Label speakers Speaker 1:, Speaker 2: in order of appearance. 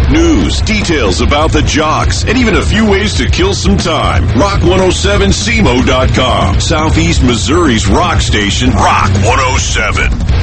Speaker 1: News, details about the jocks, and even a few ways to kill some time. Rock107cmo.com. Southeast Missouri's rock station, Rock 107.